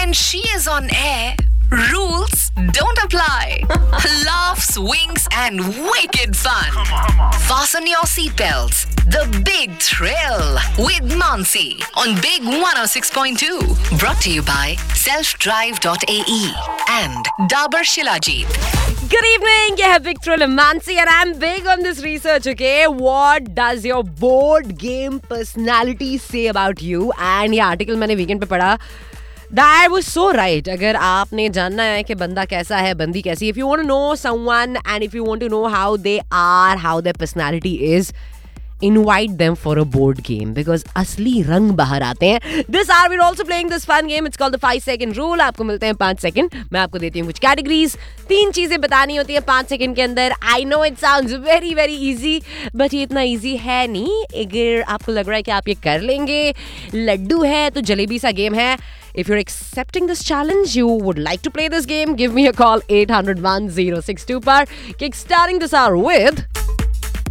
when she is on air, rules don't apply. Laughs, winks, and wicked fun. Fasten your seatbelts. The big thrill with Mansi on Big 106.2. Brought to you by selfdrive.ae and Dabur Shilajit. Good evening, yeah, Big Thrill and Mansi, and I'm big on this research, okay? What does your board game personality say about you? And ये article मैंने weekend पे पढ़ा. That was so right. अगर आपने जानना है कि बंदा कैसा है, बंदी कैसी है, if you want to know someone and if you want to know how they are, how their personality is, invite them for a board game because असली रंग बाहर आते हैं. This hour we're also playing this fun game. It's called the 5-second rule. आपको मिलते हैं 5 second. मैं आपको देती हूँ कुछ categories. 3 चीजें बतानी होती हैं 5 सेकंड के अंदर. I know it sounds very very easy, but ये इतना easy है नहीं. अगर आपको लग रहा है कि आप ये कर लेंगे, लड्डू है तो जलेबी सा गेम है. If you're accepting this challenge, you would like to play this game, give me a call 800-1062 par. Kickstarting this hour with